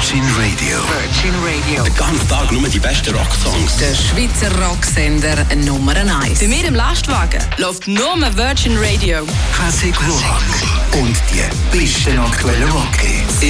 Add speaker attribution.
Speaker 1: Virgin Radio.
Speaker 2: Virgin Radio.
Speaker 3: Den ganzen Tag nur die besten Rocksongs.
Speaker 2: Der Schweizer Rocksender Nummer 1.
Speaker 4: Bei mir im Lastwagen läuft nur Virgin Radio.
Speaker 1: Classic Rock. Und die besten aktuellen Rockhits.